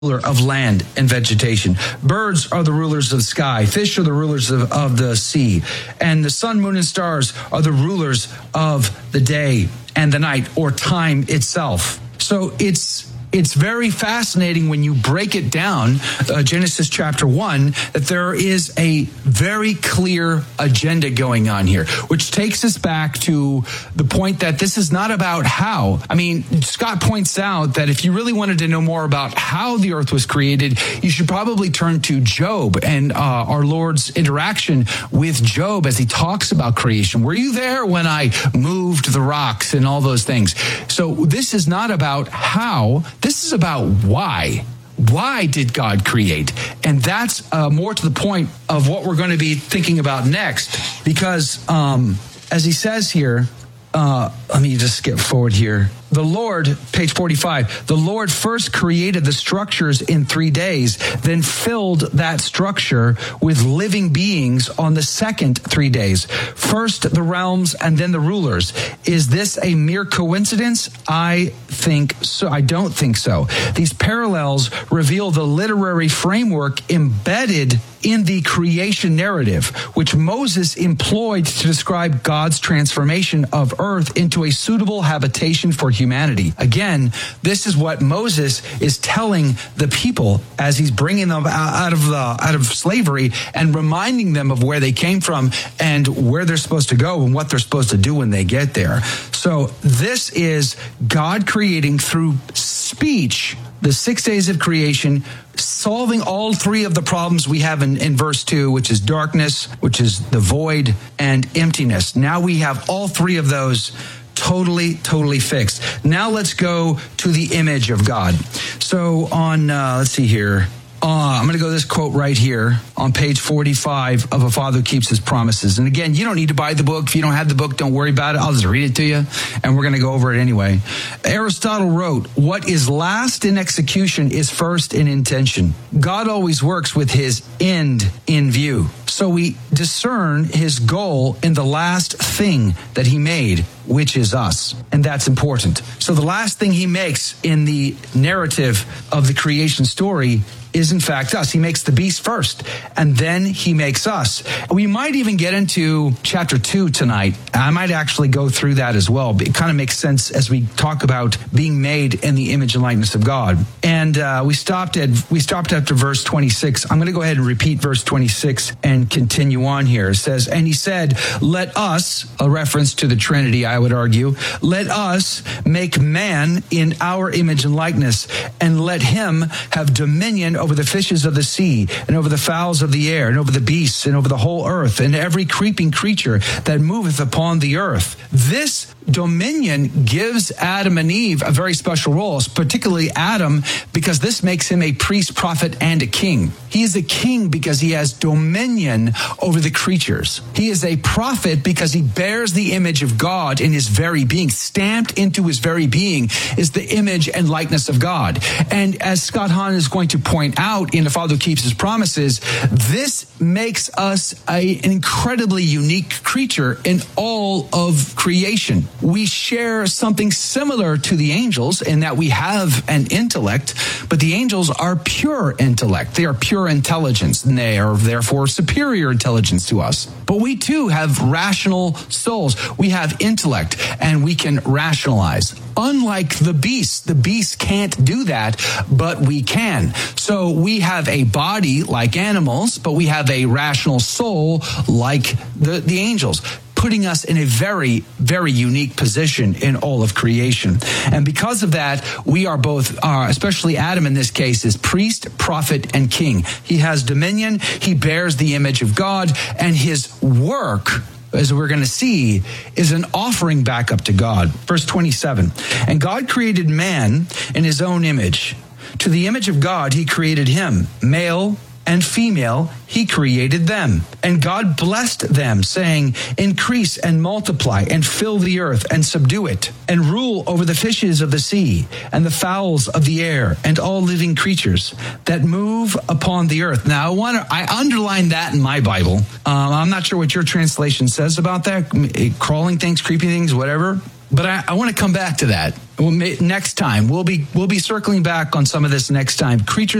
of land and vegetation. Birds are the rulers of the sky. Fish are the rulers of the sea. And the sun, moon, and stars are the rulers of the day and the night, or time itself. So it's very fascinating when you break it down, Genesis chapter 1, that there is a very clear agenda going on here, which takes us back to the point that this is not about how. I mean, Scott points out that if you really wanted to know more about how the earth was created, you should probably turn to Job and our Lord's interaction with Job as he talks about creation. Were you there when I moved the rocks and all those things? So this is not about how. This is about why. Why did God create? And that's more to the point of what we're going to be thinking about next. Because as he says here, let me just skip forward here. The Lord, page 45, the Lord first created the structures in 3 days, then filled that structure with living beings on the second 3 days. First the realms and then the rulers. Is this a mere coincidence? I think so. I don't think so. These parallels reveal the literary framework embedded in the creation narrative, which Moses employed to describe God's transformation of earth into a suitable habitation for humanity. Again, this is what Moses is telling the people as he's bringing them out of slavery and reminding them of where they came from and where they're supposed to go and what they're supposed to do when they get there. So this is God creating through speech the 6 days of creation, solving all three of the problems we have in verse 2, which is darkness, which is the void, and emptiness. Now we have all three of those totally fixed. Now let's go to the image of God. So on, let's see here. I'm going to go to this quote right here on page 45 of A Father Who Keeps His Promises. And again, you don't need to buy the book. If you don't have the book, don't worry about it. I'll just read it to you, and we're going to go over it anyway. Aristotle wrote, "What is last in execution is first in intention." God always works with his end in view. So we discern his goal in the last thing that he made, which is us. And that's important. So the last thing he makes in the narrative of the creation story is in fact us. He makes the beast first, and then he makes us. We might even get into chapter 2 tonight. I might actually go through that as well. It kind of makes sense as we talk about being made in the image and likeness of God. And we stopped after verse 26. I'm going to go ahead and repeat verse 26 and continue on here. It says, "And he said, let us," a reference to the Trinity, I would argue, "let us make man in our image and likeness, and let him have dominion over the fishes of the sea, and over the fowls of the air, and over the beasts, and over the whole earth, and every creeping creature that moveth upon the earth." This dominion gives Adam and Eve a very special role, particularly Adam, because this makes him a priest, prophet, and a king. He is a king because he has dominion over the creatures. He is a prophet because he bears the image of God in his very being. Stamped into his very being is the image and likeness of God. And as Scott Hahn is going to point out in The Father Who Keeps His Promises, this makes us an incredibly unique creature in all of creation. We share something similar to the angels in that we have an intellect, but the angels are pure intellect. They are pure intelligence, and they are therefore superior intelligence to us. But we too have rational souls. We have intellect, and we can rationalize. Unlike the beast can't do that, but we can. So we have a body like animals, but we have a rational soul like the angels, putting us in a very, very unique position in all of creation. And because of that, we are both, especially Adam in this case, is priest, prophet, and king. He has dominion, he bears the image of God, and his work, as we're going to see, is an offering back up to God. Verse 27, "And God created man in his own image. To the image of God he created him, male and female he created them. And God blessed them, saying, increase and multiply and fill the earth and subdue it, and rule over the fishes of the sea and the fowls of the air and all living creatures that move upon the earth." Now, I underlined that in my Bible. I'm not sure what your translation says about that. Crawling things, creeping things, whatever. But I want to come back to that next time. We'll be circling back on some of this next time. Creatures